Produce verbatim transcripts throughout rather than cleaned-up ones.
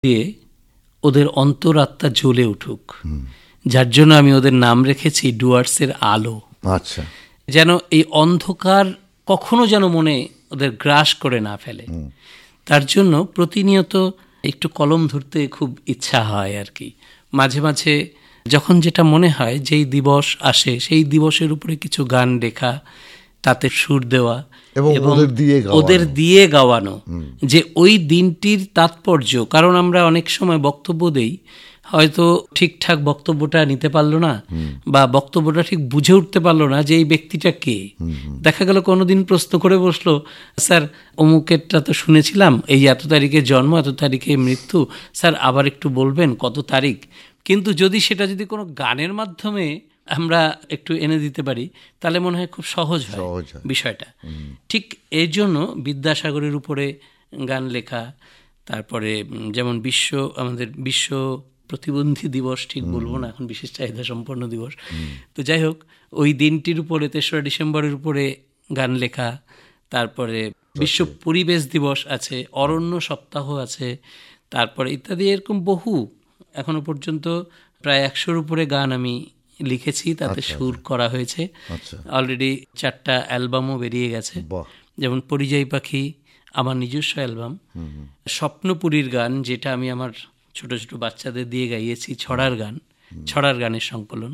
দিয়ে ওদের অন্তরাত্মা জ্বলে উঠুক, যার জন্য আমি ওদের নাম রেখেছি ডুয়ার্সের আলো। আচ্ছা, যেন এই অন্ধকার কখনো যেন মনে ওদের গ্রাস করে না ফেলে, তার জন্য প্রতিনিয়ত একটু কলম ধরতে খুব ইচ্ছা হয় আর কি। মাঝে মাঝে যখন যেটা মনে হয় যেই দিবস আসে সেই দিবসের উপরে কিছু গান লেখা, তাতে সুর দেওয়া এবং ওদের দিয়ে গাওয়ানো। ওদের দিয়ে গাওয়ানো যে ওই দিনটির তাৎপর্য। কারণ আমরা অনেক সময় বক্তব্য দেই, হয়তো ঠিকঠাক বক্তব্যটা নিতে পারলো না বা বক্তব্যটা ঠিক বুঝে উঠতে পারলো না যে এই ব্যক্তিটা কে। দেখা গেল কোনোদিন প্রশ্ন করে বসলো, স্যার অমুকেরটা তো শুনেছিলাম, এই এত তারিখে জন্ম, এত তারিখে মৃত্যু, স্যার আবার একটু বলবেন কত তারিখ। কিন্তু যদি সেটা যদি কোনো গানের মাধ্যমে আমরা একটু এনে দিতে পারি তাহলে মনে হয় খুব সহজ হয় বিষয়টা। ঠিক এই জন্য বিদ্যাসাগরের উপরে গান লেখা, তারপরে যেমন বিশ্ব আমাদের বিশ্ব প্রতিবন্ধী দিবস, ঠিক বলবো না এখন, বিশেষ চাহিদা সম্পন্ন দিবস। তো যাই হোক, ওই দিনটির উপরে তেসরা ডিসেম্বরের উপরে গান লেখা, তারপরে বিশ্ব পরিবেশ দিবস আছে, অরণ্য সপ্তাহ আছে, তারপরে ইত্যাদি এরকম বহু, এখনো পর্যন্ত প্রায় একশোর উপরে গান আমি লিখেছি, তাতে সুর করা হয়েছে। অলরেডি চারটা অ্যালবামও বেরিয়ে গেছে, যেমন পরিযায়ী পাখি আমার নিজস্ব অ্যালবাম, স্বপ্নপুরীর গান যেটা আমি আমার ছোট ছোট বাচ্চাদের দিয়ে গাইয়েছি, ছড়ার গান, ছড়ার গানের সংকলন,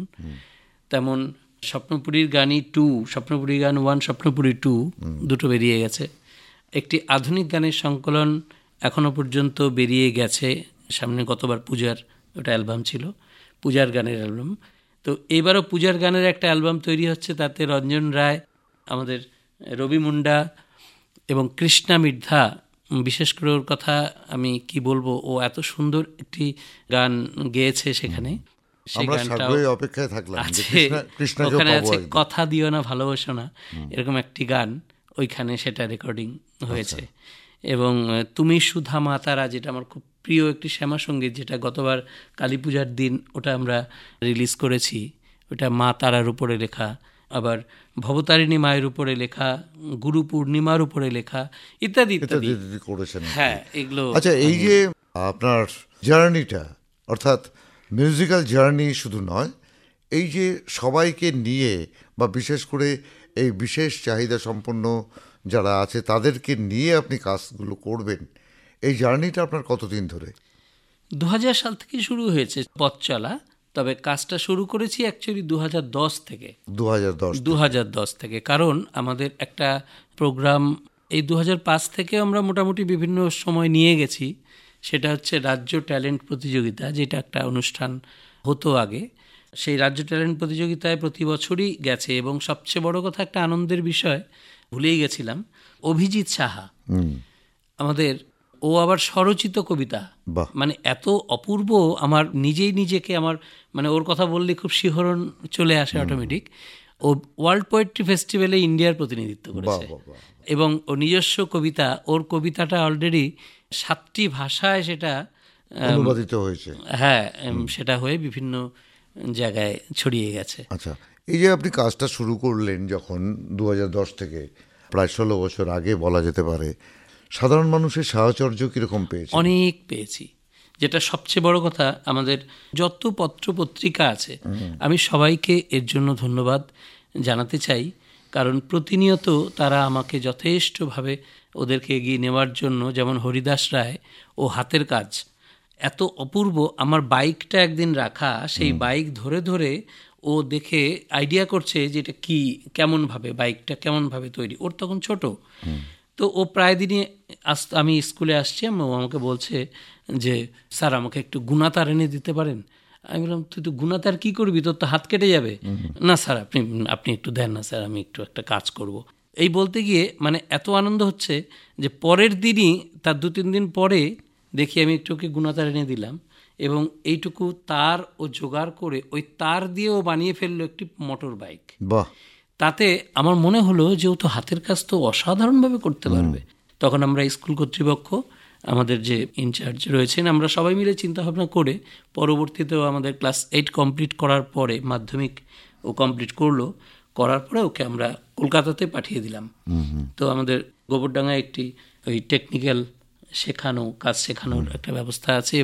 তেমন স্বপ্নপুরীর গানই টু, স্বপ্নপুরীর গান ওয়ান, স্বপ্নপুরী টু দুটো বেরিয়ে গেছে। একটি আধুনিক গানের সংকলন এখনো পর্যন্ত বেরিয়ে গেছে, সামনে গতবার পূজার ওটা অ্যালবাম ছিল, পূজার গানের অ্যালবাম। তো এবারও পূজার গানের একটা অ্যালবাম তৈরি হচ্ছে, তাতে রঞ্জন রায়, আমাদের রবি মুন্ডা এবং কৃষ্ণা মির্ধা, বিশেষ করে ওর কথা আমি কি বলবো, ও এত সুন্দর একটি গান গেয়েছে সেখানে। সেই গানটাও অপেক্ষায় থাকলাম, ওখানে আছে কথা দিও না ভালোবাসো না, এরকম একটি গান ওইখানে সেটা রেকর্ডিং হয়েছে। এবং তুমি সুধা মা তারা, যেটা আমার খুব প্রিয় একটি শ্যামা সঙ্গীত, যেটা গতবার কালী পূজার দিন ওটা আমরা রিলিজ করেছি, ওটা মা তারার উপরে লেখা, আবার ভবতারিণী মায়ের উপরে লেখা, গুরু পূর্ণিমার উপরে লেখা, ইত্যাদি ইত্যাদি করেছেন। হ্যাঁ, এগুলো। আচ্ছা, এই যে আপনার জার্নিটা, অর্থাৎ মিউজিক্যাল জার্নি শুধু নয়, এই যে সবাইকে নিয়ে বা বিশেষ করে এই বিশেষ চাহিদা সম্পন্ন যারা আছে তাদেরকে নিয়ে আপনি কাজগুলো করবেন, এই জার্নিটা আপনার কতদিন ধরে? দু হাজার সাল থেকে শুরু হয়েছে পথ চলা, তবে কাজটা শুরু করেছি অ্যাকচুয়ালি দু হাজার দশ থেকে। দু হাজার দশ দু হাজার দশ থেকে, কারণ আমাদের একটা প্রোগ্রাম এই দু হাজার পাঁচ থেকে আমরা মোটামুটি বিভিন্ন সময় নিয়ে গেছি, সেটা হচ্ছে রাজ্য ট্যালেন্ট প্রতিযোগিতা, যেটা একটা অনুষ্ঠান হতো আগে। সেই রাজ্য ট্যালেন্ট প্রতিযোগিতায় প্রতি বছরই গেছে, এবং সবচেয়ে বড় কথা, একটা আনন্দের বিষয় ভুলেই গেছিলাম, অভিজিৎ সাহা আমাদের, ও আবার স্বরচিত কবিতা, মানে এত অপূর্ব, আমার নিজেই নিজেকে আমার মানে ওর কথা বললে খুব শিহরণ চলে আসে অটোমেটিক। ও ওয়ার্ল্ড পোয়েট্রি ফেস্টিভ্যালে ইন্ডিয়ার প্রতিনিধিত্ব করেছে, এবং ও নিজস্ব কবিতা, ওর কবিতাটা অলরেডি সাতটি ভাষায় সেটা অনুবাদিত হয়েছে। হ্যাঁ, সেটা হয়ে বিভিন্ন জায়গায় ছড়িয়ে গেছে। আচ্ছা, এই যে আপনি কাজটা শুরু করলেন যখন দু হাজার দশ থেকে, প্রায় ষোলো বছর আগে বলা যেতে পারে, সাধারণ মানুষের সাহচর্য কিরকম পেয়েছে? অনেক পেয়েছি, যেটা সবচেয়ে বড় কথা। আমাদের যত পত্র পত্রিকা আছে, আমি সবাইকে এর জন্য ধন্যবাদ জানাতে চাই, কারণ প্রতিনিয়ত তারা আমাকে যথেষ্টভাবে ওদেরকে এগিয়ে নেওয়ার জন্য, যেমন হরিদাস রায়, ও হাতের কাজ এত অপূর্ব। আমার বাইকটা একদিন রাখা, সেই বাইক ধরে ধরে ও দেখে আইডিয়া করছে যে এটা কী, কেমনভাবে বাইকটা কেমনভাবে তৈরি। ওর তখন ছোট, তো ও প্রায় দিনই আস, আমি স্কুলে আসছি, ও আমাকে বলছে যে স্যার আমাকে একটু গুণাতার এনে দিতে পারেন। আমি বললাম, তুই তো গুণাতার কী করবি, তোর তো হাত কেটে যাবে। না স্যার, আপনি আপনি একটু দেন না স্যার, আমি একটু একটা কাজ করব। এই বলতে গিয়ে মানে এত আনন্দ হচ্ছে যে পরের দিনই, তার দু তিন দিন পরে দেখি আমি একটু ওকে গুণাতার এনে দিলাম, এবং এইটুকু তার ও জোগাড় করে ওই তার দিয়ে ও বানিয়ে ফেললো একটি মোটর বাইক। বাহ! তাতে আমার মনে হলো যে ও তো হাতের কাজ তো অসাধারণভাবে করতে পারবে। তখন আমরা স্কুল কর্তৃপক্ষ, আমাদের যে ইনচার্জ রয়েছেন, আমরা সবাই মিলে চিন্তাভাবনা করে, পরবর্তীতেও আমাদের ক্লাস এইট কমপ্লিট করার পরে, মাধ্যমিক ও কমপ্লিট করলো, করার পরে ওকে আমরা কলকাতাতে পাঠিয়ে দিলাম। তো আমাদের গোবরডাঙ্গায় একটি ওই টেকনিক্যাল শেখানো, কাজ শেখানোর একটা ব্যবস্থা আছে,